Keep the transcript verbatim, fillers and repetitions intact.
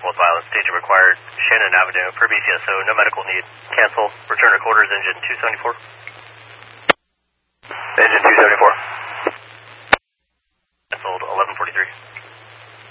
both violent. Staging required. Shannon Avenue per B C S O. No medical need. Cancel. Return to quarters. Engine two seventy-four. Engine two seventy-four.